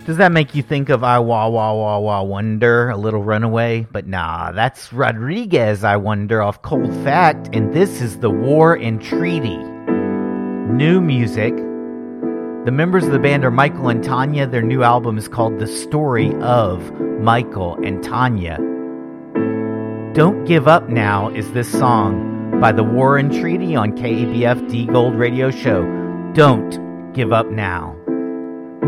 Does that make you think of I Wah Wah Wah Wah Wonder, A Little Runaway? But nah, that's Rodriguez, I Wonder, off Cold Fact, and this is The War and Treaty. New music. The members of the band are Michael and Tanya. Their new album is called The Story of Michael and Tanya. Don't Give Up Now is this song by The War and Treaty on KABF D Gold Radio Show. Don't give up now.